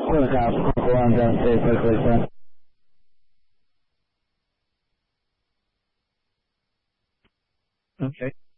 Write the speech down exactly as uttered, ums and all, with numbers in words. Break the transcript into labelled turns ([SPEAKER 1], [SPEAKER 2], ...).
[SPEAKER 1] Quick house, quick one, down, stay quickly, sir.
[SPEAKER 2] Okay.